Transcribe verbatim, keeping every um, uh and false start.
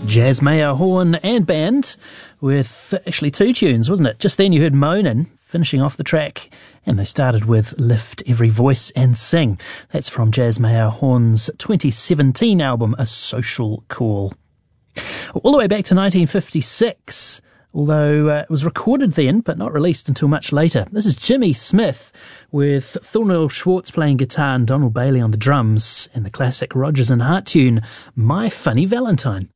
Jazz Mayer Horn and Band with actually two tunes, wasn't it? Just then you heard Moanin' finishing off the track, and they started with Lift Every Voice and Sing. That's from Jazz Mayer Horn's twenty seventeen album, A Social Call. All the way back to nineteen fifty-six, although uh, it was recorded then but not released until much later. This is Jimmy Smith with Thornhill Schwartz playing guitar and Donald Bailey on the drums, and the classic Rodgers and Hart tune, My Funny Valentine.